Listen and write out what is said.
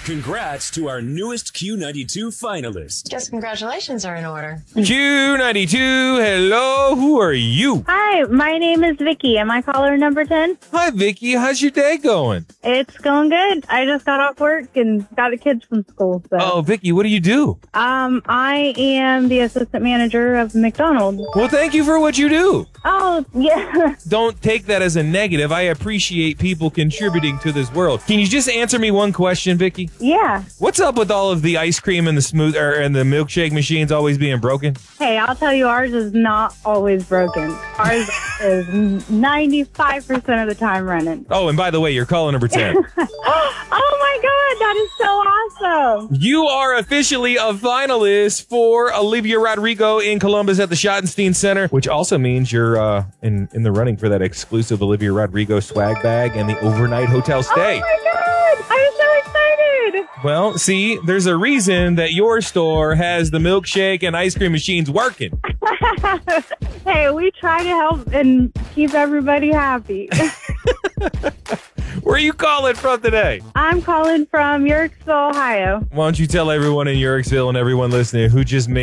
Congrats to our newest Q92 finalist. Guess congratulations are in order. Q92, hello, who are you? Hi, my name is Vicky. Am I caller number 10? Hi, Vicky. How's your day going? It's going good. I just got off work and got the kids from school. So. Oh, Vicky, what do you do? I am the assistant manager of McDonald's. Well, thank you for what you do. Oh, yeah. Don't take that as a negative. I appreciate people contributing to this world. Can you just answer me one question, Vicky? Yeah. What's up with all of the ice cream and the milkshake machines always being broken? Hey, I'll tell you, ours is not always broken. Ours is 95% of the time running. Oh, and by the way, you're caller number 10. Oh, my God. That is so awesome. You are officially a finalist for Olivia Rodrigo in Columbus at the Schottenstein Center, which also means you're in the running for that exclusive Olivia Rodrigo swag bag and the overnight hotel stay. Oh, my God. I'm so excited. Well, see, there's a reason that your store has the milkshake and ice cream machines working. Hey, we try to help and keep everybody happy. Where are you calling from today? I'm calling from Yorksville, Ohio. Why don't you tell everyone in Yorksville and everyone listening who just made